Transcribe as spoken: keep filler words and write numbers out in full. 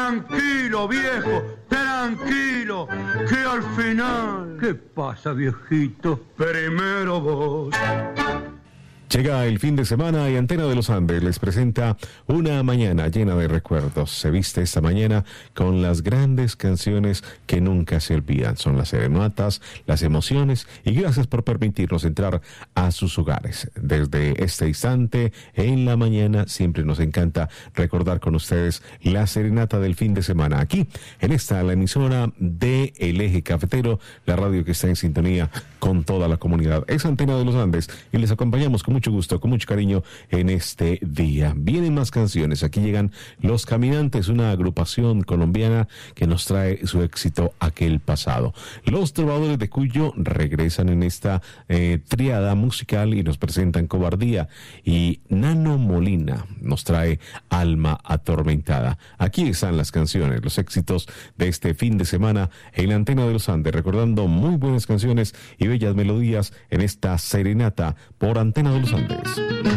Tranquilo, viejo, tranquilo, que al final... ¿Qué pasa, viejito? Primero vos. Llega el fin de semana y Antena de los Andes les presenta una mañana llena de recuerdos. Se viste esta mañana con las grandes canciones que nunca se olvidan. Son las serenatas, las emociones y gracias por permitirnos entrar a sus hogares. Desde este instante, en la mañana, siempre nos encanta recordar con ustedes la serenata del fin de semana. Aquí, en esta, la emisora de El Eje Cafetero, la radio que está en sintonía con toda la comunidad. Es Antena de los Andes y les acompañamos con mucho gusto, con mucho cariño en este día. Vienen más canciones. Aquí llegan Los Caminantes, una agrupación colombiana que nos trae su éxito Aquel Pasado. Los Trovadores de Cuyo regresan en esta eh, triada musical y nos presentan Cobardía. Y Nano Molina nos trae Alma Atormentada. Aquí están las canciones, los éxitos de este fin de semana en la Antena de los Andes, recordando muy buenas canciones y bellas melodías en esta serenata por Antena de los Andes.